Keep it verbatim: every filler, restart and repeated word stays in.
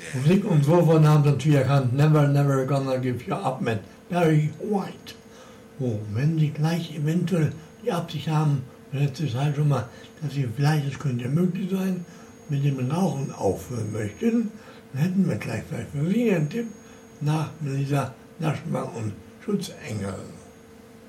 Musik und so von haben sie natürlich erkannt, Never, Never Gonna Give You Up mit Barry White. Oh, wenn sie gleich eventuell die Absicht haben, letzte Zeit schon mal, dass sie vielleicht, es könnte möglich sein, mit dem Rauchen aufhören möchten, dann hätten wir gleich vielleicht für Sie einen Tipp nach Melissa Naschmann und Schutzengel.